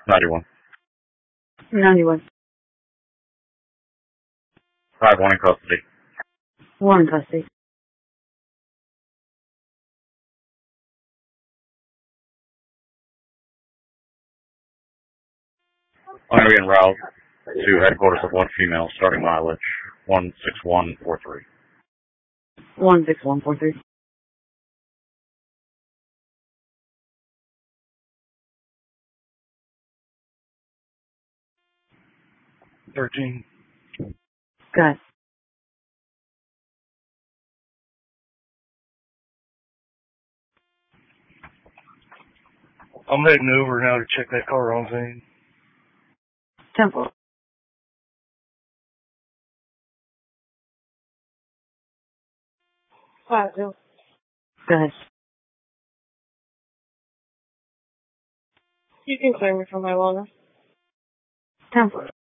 91. 91. 5-1 in custody. 1 in custody. I'm going to be en route to headquarters of one female, starting mileage 16143. 16143. 13. Go ahead. I'm heading over now to check that car on scene. 10-4. Go ahead. You can clear me from my wellness. 10-4.